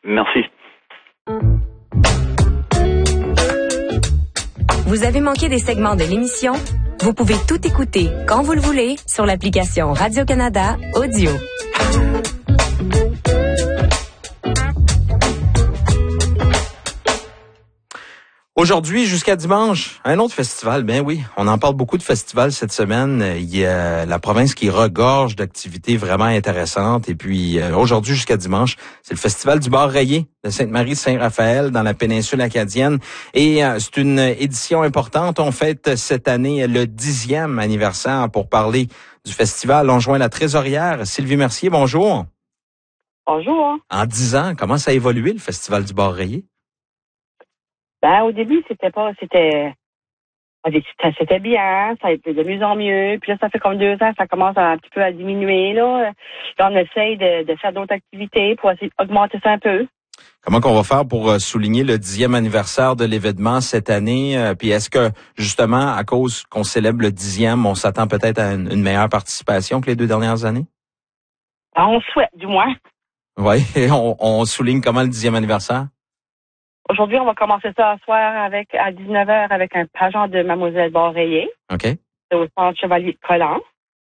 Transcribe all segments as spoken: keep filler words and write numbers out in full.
Merci. Vous avez manqué des segments de l'émission? Vous pouvez tout écouter quand vous le voulez sur l'application Radio-Canada Audio. Aujourd'hui, jusqu'à dimanche, un autre festival. Ben oui, on en parle beaucoup de festivals cette semaine. Il y a la province qui regorge d'activités vraiment intéressantes. Et puis, euh, aujourd'hui, jusqu'à dimanche, c'est le festival du bar rayé de Sainte-Marie-Saint-Raphaël dans la péninsule acadienne. Et euh, c'est une édition importante. On fête cette année le dixième anniversaire. Pour parler du festival, on joint la trésorière Sylvie Mercier. Bonjour. Bonjour. En dix ans, comment ça a évolué le festival du bar rayé? Ben, au début, c'était pas, c'était, c'était bien, ça a été de mieux en mieux. Puis là, ça fait comme deux ans, ça commence à, un petit peu à diminuer, là. Là, on essaye de, de faire d'autres activités pour essayer d'augmenter ça un peu. Comment qu'on va faire pour euh, souligner le dixième anniversaire de l'événement cette année? Euh, puis est-ce que, justement, à cause qu'on célèbre le dixième, on s'attend peut-être à une, une meilleure participation que les deux dernières années? Ben, on souhaite, du moins. Oui, on, on souligne comment le dixième anniversaire? Aujourd'hui, on va commencer ça ce soir avec, à dix-neuf heures avec un pageant de Mademoiselle Bar-Rayé. OK. C'est au centre Chevalier de Collant.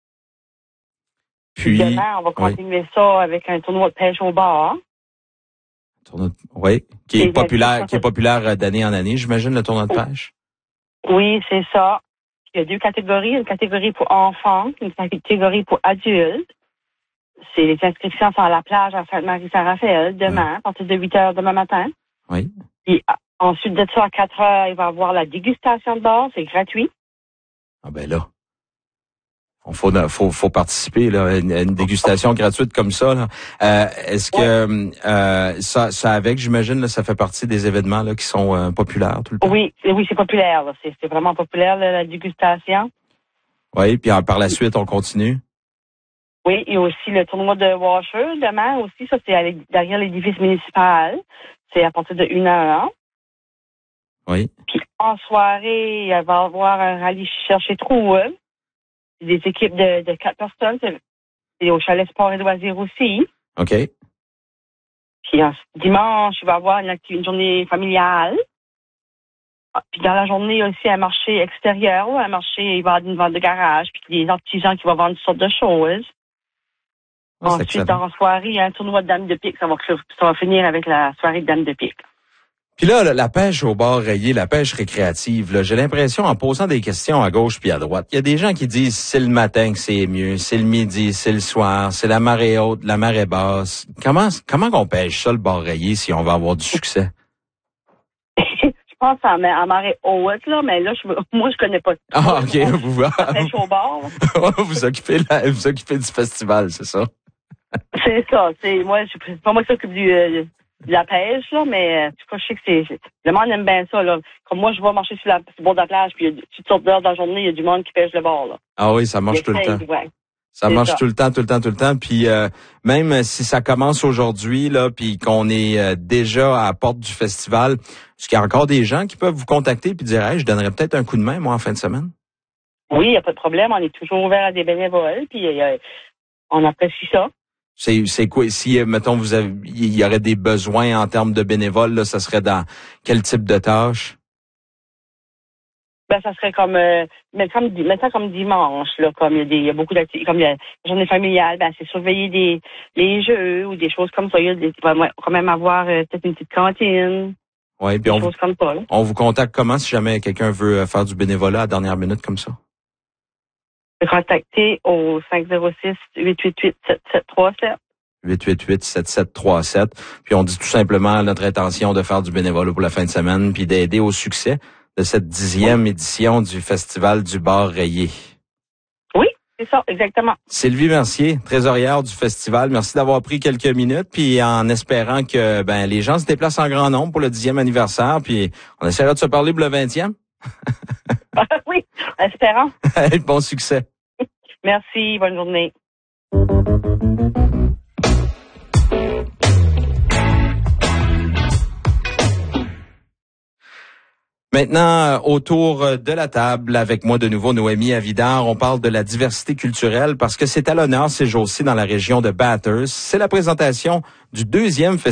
Puis. Demain, on va continuer oui. ça avec un tournoi de pêche au bar. Tournoi de, oui, qui est populaire, qui est populaire d'année en année, j'imagine, le tournoi de pêche. Oui, c'est ça. Il y a deux catégories. Une catégorie pour enfants, une catégorie pour adultes. C'est les inscriptions sont à la plage à Sainte-Marie-Saint-Raphaël demain, oui. à partir de huit heures demain matin. Oui. Puis ensuite de ça, à quatre heures, il va y avoir la dégustation de bar, c'est gratuit. Ah ben là, il faut, faut, faut participer là, une, une dégustation gratuite comme ça. Là. Euh, est-ce que ouais. euh, ça, ça avec, j'imagine, là, ça fait partie des événements là qui sont euh, populaires tout le temps? Oui, oui, c'est populaire. Là. C'est, c'est vraiment populaire là, la dégustation. Oui, puis par la suite, on continue. Oui, il y a aussi le tournoi de Washer demain aussi. Ça, c'est derrière l'édifice municipal. C'est à partir de une heure. Oui. Puis en soirée, il va y avoir un rallye chercher trou. Des équipes de, de quatre personnes. C'est, c'est au chalet sport et loisirs aussi. OK. Puis en, dimanche, il va y avoir une, une journée familiale. Puis dans la journée, il y a aussi un marché extérieur. Un marché, il va y avoir une vente de garage. Puis des artisans qui vont vendre toutes sortes de choses. Oh, Ensuite, dans la soirée, il y a un tournoi de dames de pique. Ça va, ça va finir avec la soirée de dames de pique. Puis là, la pêche au bar rayé, la pêche récréative, là, j'ai l'impression, en posant des questions à gauche puis à droite, il y a des gens qui disent c'est le matin que c'est mieux, c'est le midi, c'est le soir, c'est la marée haute, la marée basse. Comment comment qu'on pêche ça, le bar rayé, si on va avoir du succès? Je pense à, à marée haute, là, mais là, je, moi, je connais pas. Ah, OK. On, vous, on pêche au bar. vous, occupez la, vous occupez du festival, c'est ça? C'est ça. C'est moi, c'est pas moi qui s'occupe du euh, de la pêche, là, mais je sais que c'est, c'est. Le monde aime bien ça, là. Comme moi, je vais marcher sur, la, sur le bord de la plage, puis il y a toutes sortes d'heures dans la journée, il y a du monde qui pêche le bord, là. Ah oui, ça marche tout le temps. Ouais. Ça c'est marche ça. tout le temps, tout le temps, tout le temps. Puis euh, même si ça commence aujourd'hui, là, puis qu'on est euh, déjà à la porte du festival, est-ce qu'il y a encore des gens qui peuvent vous contacter puis dire hey, je donnerais peut-être un coup de main, moi, en fin de semaine? Oui, il n'y a pas de problème. On est toujours ouvert à des bénévoles, puis euh, on apprécie ça. C'est, c'est quoi, si, mettons, vous avez, il y aurait des besoins en termes de bénévoles, là, ça serait dans quel type de tâches? Ben, ça serait comme, euh, mais comme, mais ça comme dimanche, là, comme il y a des, il y a beaucoup d'activités, comme il y a la journée familiale, ben, c'est surveiller des, les jeux ou des choses comme ça. Il y a des, il va quand même avoir euh, peut-être une petite cantine. Oui, puis on, choses comme ça, là. On vous contacte comment si jamais quelqu'un veut faire du bénévolat à la dernière minute comme ça? Contacter au cinq zéro six, huit huit huit, sept sept trois sept. huit huit huit, sept sept trois sept. Puis on dit tout simplement notre intention de faire du bénévolat pour la fin de semaine puis d'aider au succès de cette dixième oui. édition du Festival du bar rayé. Oui, c'est ça, exactement. Sylvie Mercier, trésorière du festival, merci d'avoir pris quelques minutes, puis en espérant que ben les gens se déplacent en grand nombre pour le dixième anniversaire, puis on essaiera de se parler pour le vingtième. Oui, espérant. Bon succès. Merci, bonne journée. Maintenant, autour de la table, avec moi de nouveau Noémie Avidard, on parle de la diversité culturelle parce que c'est à l'honneur ces jours-ci dans la région de Bathurst. C'est la présentation du deuxième festival